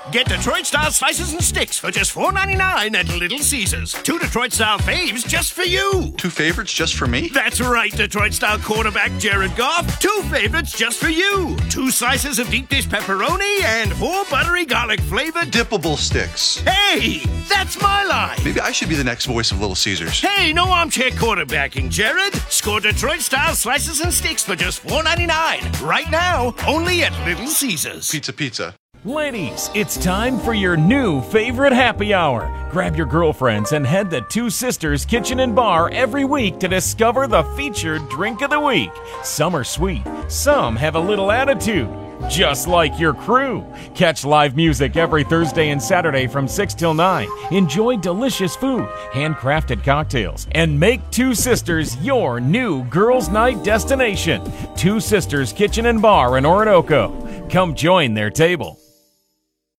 Get Detroit-style slices and sticks for just $4.99 at Little Caesars. 2 Detroit-style faves just for you. 2 favorites just for me? That's right, Detroit-style quarterback Jared Goff. 2 favorites just for you. 2 slices of deep dish pepperoni and 4 buttery garlic-flavored dippable sticks. Hey, that's my line. Maybe I should be the next voice of Little Caesars. Hey, no armchair quarterbacking, Jared. Score Detroit-style slices and sticks for just $4.99. Right now, only at Little Caesars. Pizza. Ladies, it's time for your new favorite happy hour. Grab your girlfriends and head to Two Sisters Kitchen and Bar every week to discover the featured drink of the week. Some are sweet, some have a little attitude, just like your crew. Catch live music every Thursday and Saturday from 6 till 9. Enjoy delicious food, handcrafted cocktails, and make Two Sisters your new girls' night destination. Two Sisters Kitchen and Bar in Orinoco. Come join their table.